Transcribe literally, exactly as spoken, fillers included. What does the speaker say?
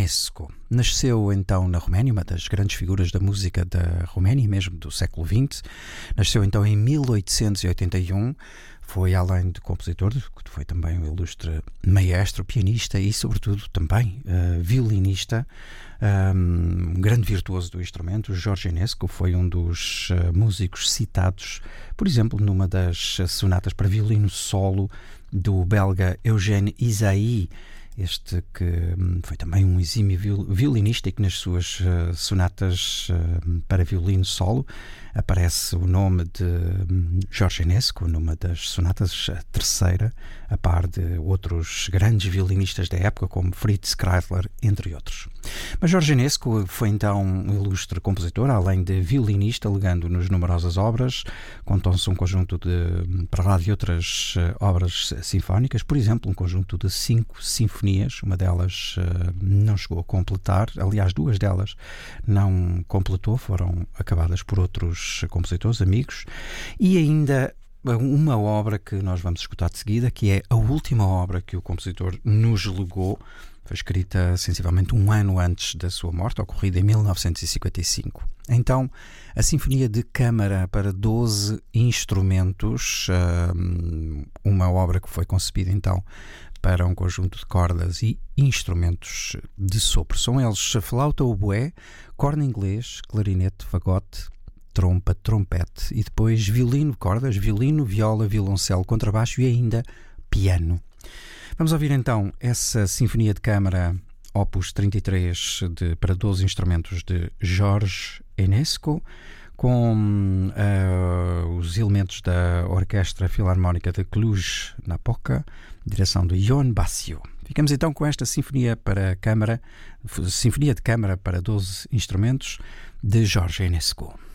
Enescu. Nasceu então na Roménia, uma das grandes figuras da música da Roménia, mesmo do século vinte. Nasceu então em mil oitocentos e oitenta e um. Foi, além de compositor, foi também um ilustre maestro, pianista e, sobretudo, também uh, violinista, um grande virtuoso do instrumento. Jorge Enescu foi um dos uh, músicos citados, por exemplo, numa das sonatas para violino solo do belga Eugène Ysaÿe, este que hum, foi também um exímio viol- violinista e que nas suas uh, sonatas uh, para violino solo aparece o nome de hum, Jorge Enescu numa das sonatas, a terceira, a par de outros grandes violinistas da época como Fritz Kreisler, entre outros. Mas Jorge Enescu foi então um ilustre compositor, além de violinista, legando nos numerosas obras. Contam-se um conjunto de, para lá de outras uh, obras sinfónicas, por exemplo, um conjunto de cinco sinfonias, uma delas uh, não chegou a completar, aliás, duas delas não completou, foram acabadas por outros compositores, amigos, e ainda uma obra que nós vamos escutar de seguida, que é a última obra que o compositor nos legou. Foi escrita sensivelmente um ano antes da sua morte, ocorrida em mil novecentos e cinquenta e cinco. Então, a Sinfonia de Câmara para doze instrumentos, uma obra que foi concebida então para um conjunto de cordas e instrumentos de sopro. São eles flauta, oboé, corno inglês, clarinete, fagote, trompa, trompete e depois violino, cordas, violino, viola, violoncelo, contrabaixo e ainda piano. Vamos ouvir então essa Sinfonia de Câmara Opus trinta e três de, para doze instrumentos de Jorge Enescu, com uh, os elementos da Orquestra Filarmónica de Cluj-Napoca, direção de Ion Bassio. Ficamos então com esta Sinfonia para Câmara, Sinfonia de Câmara para doze instrumentos de Jorge Enescu.